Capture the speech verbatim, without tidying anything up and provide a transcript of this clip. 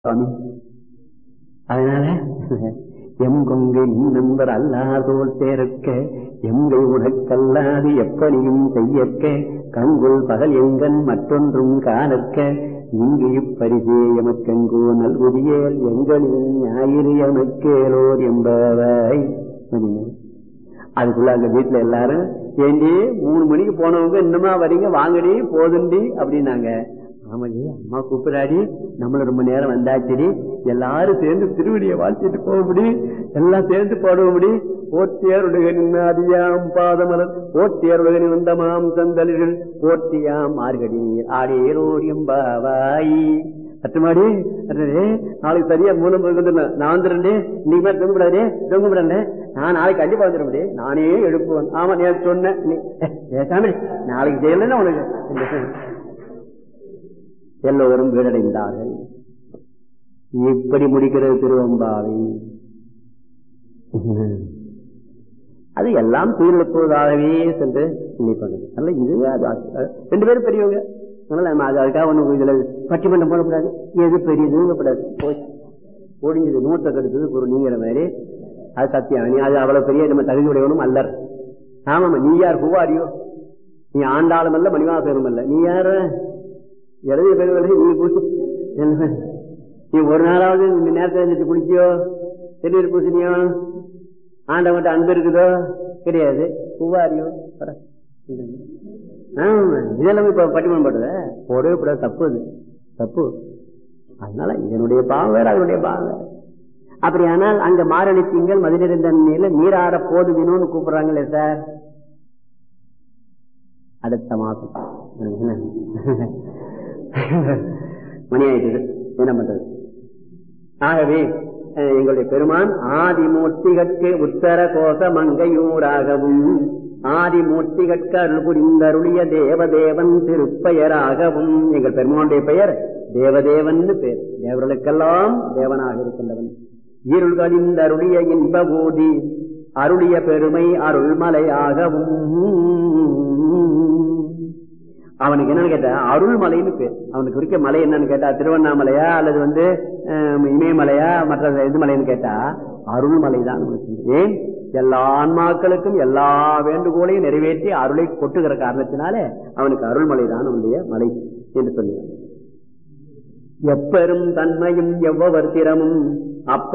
சுவாமி. அதனால எம் கொங்கை நீ நண்பர் அல்லாதோல் தேரக்க எங்கை உனக்கல்லாது எப்படியும் செய்யற்க கங்குள் பகல் எங்கன் மற்றொன்றும் காணற்க இங்கு இப்பரிசே எமக்கெங்கோ நல்குதியேல் எங்களின் ஞாயிறு எமக்கேலோர் என்பவாய். அதுக்குள்ள அங்க வீட்டுல எல்லாரும் ஏண்டி மூணு மணிக்கு போனவங்க இன்னுமா வரீங்க, வாங்கடி போதுண்டி அப்படின்னாங்க. ஆமாடி, அம்மா கூப்பிடாடி, நம்மள ரொம்ப நேரம் வந்தாச்சுடி, எல்லாரும் சேர்ந்து திருவடியை வாழ்த்திட்டு போக முடியும், எல்லாம் சேர்ந்து போட முடியும். போட்டியருடகனின் அதியாம் பாதமலர் போட்டியருடகனின் வந்தமாம் சந்தலிகள் போட்டியாம் மார்கடி ஆடேரோடியம் பாவாய். அட்டுமாடி நாளைக்கு சரியா மூலம் நான் வந்துடுறேன், இன்னைக்கு மாதிரி தொங்குபடாதே தொங்குபடல, நான் நாளைக்கு கண்டிப்பா வந்துடுறேன், நானே எழுப்புவேன். ஆமா நேற்று சொன்னேன், நாளைக்கு செய்யலன்னா உனக்கு. எல்லோரும் வீடடைந்தார்கள். இப்படி முடிக்கிறது திருவம்பாவை. அது எல்லாம் துயிலெழுப்புவதாகவே சென்று நினைப்பாங்க. அல்ல இதுவே அது ரெண்டு பேரும் பெரியவங்க, அதுக்காக ஒண்ணு இதுல பட்டிமன்றம் போடக்கூடாது, எது பெரியதுன்னு கூடாது, போச்சு ஒடிஞ்சது நூற்றை கெடுத்தது பொருள் நீங்கிற மாதிரி. அது சத்தியம், அது அவ்வளவு பெரிய நம்ம தகுதி உடையவனும் அல்லர். ஆமாமா, நீ யார் பூவாரியோ, நீ ஆண்டாளும் அல்ல மணிவாசகரும் அல்ல, நீ யாரு எழுதிய பெருவலை நீ பூசி நீ ஒரு நாளாவது இந்த நேரத்தில் இருந்துட்டு குளிச்சியோ திருநீர் பூசணியோ ஆண்டவன்ட்ட அன்பு இருக்குதோ கிடையாது, பூவாரியோ ஆமா. இதெல்லாம் இப்ப பட்டிமன்றம் பண்றத போடவே கூடாது, தப்பு, அது தப்பு. அதனால இதனுடைய பாவம் வேற, அதனுடைய பாவம் வேற. அப்படி ஆனால் அங்க மாரணி திங்கள் மது நிறைந்த நீராட போதுவினோன்னு கூப்பிடுறாங்களே சார், அடுத்த மாசம் மணி ஆயிட்டது, என்ன பண்றது. ஆகவே எங்களுடைய பெருமான் ஆதிமூர்த்திகற்கு உத்தர கோச மங்கையூராகவும் ஆதிமூர்த்திகற்கு அருள் புரிந்தருளிய தேவதேவன் திருப்பெயராகவும், எங்கள் பெருமானுடைய பெயர் தேவதேவன் பெயர், தேவர்களுக்கெல்லாம் தேவனாக இருக்கின்றவன். இருள்களின் அருளிய இன்பபூதி அருளிய பெருமை அருள்மலையாகவும். அவனுக்கு என்னன்னு கேட்டா அருள்மலைன்னு பேர். அவனுக்கு குறிக்க மலை என்னன்னு கேட்டா திருவண்ணாமலையா அல்லது வந்து இமயமலையா மற்ற இது மலைன்னு கேட்டா அருள்மலை தான். ஏன் எல்லா ஆன்மாக்களுக்கும் எல்லா வேண்டுகோளையும் நிறைவேற்றி அருளை கொட்டுகிற காரணத்தினாலே அவனுக்கு அருள்மலை தான் அவனுடைய மலை என்று சொல்லுவான். எப்பெரும் தன்மையும் எவ்வவர் திறமும் அப்ப